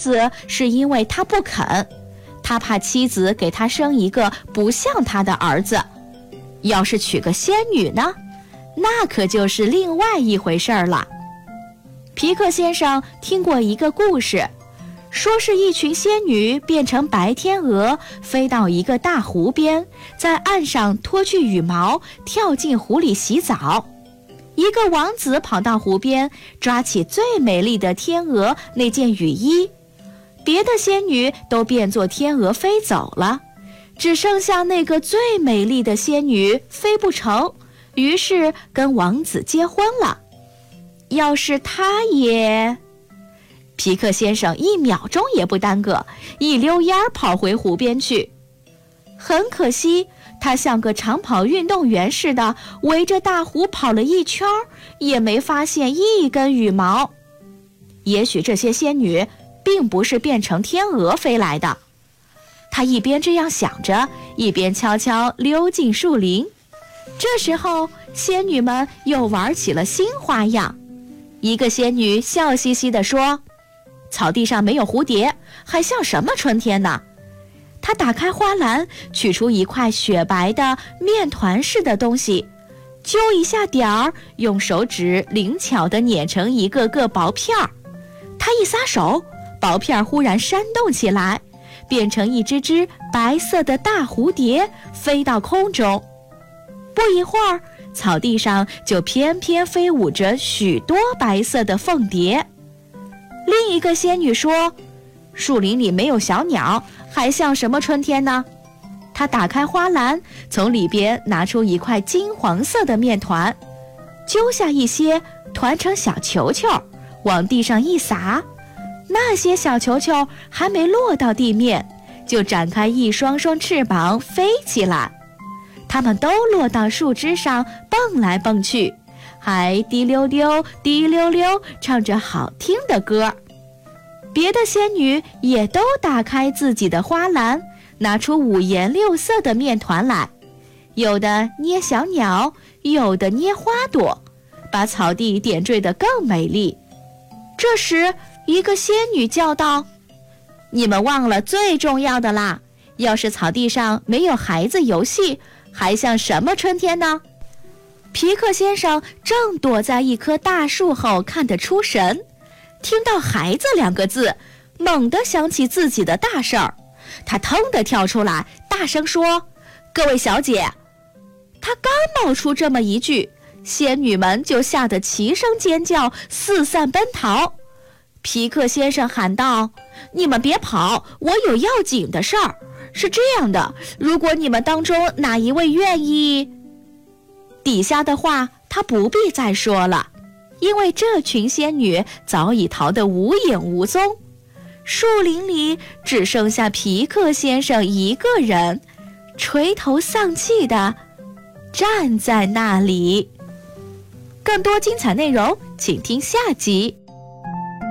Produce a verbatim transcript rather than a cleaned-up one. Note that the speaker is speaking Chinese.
子是因为他不肯，他怕妻子给他生一个不像他的儿子。要是娶个仙女呢，那可就是另外一回事儿了。皮克先生听过一个故事，说是一群仙女变成白天鹅，飞到一个大湖边，在岸上脱去羽毛，跳进湖里洗澡。一个王子跑到湖边，抓起最美丽的天鹅那件雨衣，别的仙女都变作天鹅飞走了，只剩下那个最美丽的仙女飞不成，于是跟王子结婚了。要是他也……皮克先生一秒钟也不耽搁，一溜烟儿跑回湖边去。很可惜，他像个长跑运动员似的围着大湖跑了一圈，也没发现一根羽毛。也许这些仙女并不是变成天鹅飞来的。他一边这样想着，一边悄悄溜进树林。这时候，仙女们又玩起了新花样。一个仙女笑嘻嘻地说：“草地上没有蝴蝶，还像什么春天呢？”她打开花篮，取出一块雪白的面团似的东西，揪一下点儿，用手指灵巧地碾成一个个薄片儿。她一撒手，薄片忽然扇动起来，变成一只只白色的大蝴蝶，飞到空中。不一会儿，草地上就翩翩飞舞着许多白色的凤蝶。另一个仙女说：“树林里没有小鸟，还像什么春天呢？”她打开花篮，从里边拿出一块金黄色的面团，揪下一些，团成小球球，往地上一撒。那些小球球还没落到地面，就展开一双双翅膀飞起来。它们都落到树枝上蹦来蹦去，还滴溜溜滴溜溜唱着好听的歌。别的仙女也都打开自己的花篮，拿出五颜六色的面团来，有的捏小鸟，有的捏花朵，把草地点缀得更美丽。这时，一个仙女叫道：“你们忘了最重要的啦！要是草地上没有孩子游戏，还像什么春天呢？”皮克先生正躲在一棵大树后看得出神，听到孩子两个字，猛地想起自己的大事儿。他腾地跳出来，大声说：“各位小姐！”他刚冒出这么一句，仙女们就吓得齐声尖叫，四散奔逃。皮克先生喊道：“你们别跑，我有要紧的事儿。是这样的，如果你们当中哪一位愿意……”底下的话他不必再说了，因为这群仙女早已逃得无影无踪。树林里只剩下皮克先生一个人，垂头丧气地站在那里。更多精彩内容，请听下集。